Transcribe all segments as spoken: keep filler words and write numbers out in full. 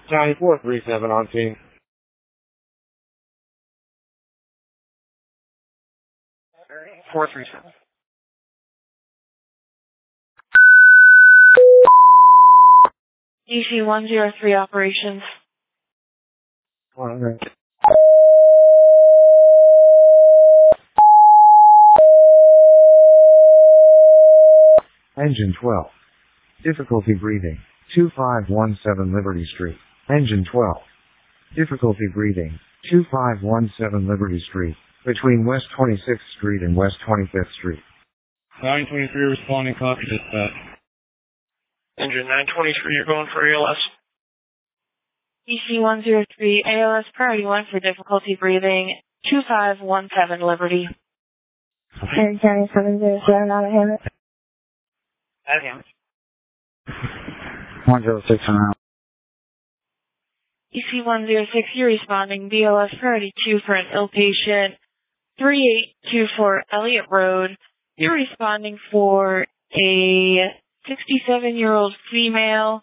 County four three seven on scene. four three seven. E C one zero three operations. one hundred. Engine twelve. Difficulty breathing. two five one seven Liberty Street. Engine twelve. Difficulty breathing. two five one seven Liberty Street. Between West twenty-sixth Street and West twenty-fifth Street. nine twenty-three responding, copy dispatch. Engine nine twenty-three, you're going for A L S. E C one zero three, A L S priority one for difficulty breathing, two five one seven Liberty. Harry County seven zero seven out of Hammett. At Hammett. one zero six around. E C one zero six, you're responding B L S priority two for an ill patient, three eight two four Elliott Road. You're responding for a sixty-seven-year-old female,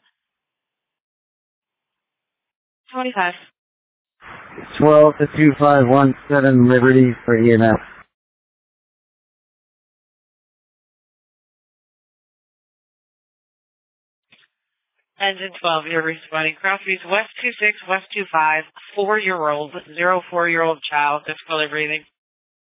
twenty-five. twelve to two five one seven Liberty for E M S. Engine twelve, you're responding. Crossviews West two six, West two five, four-year-old, zero four-year-old child, difficulty breathing.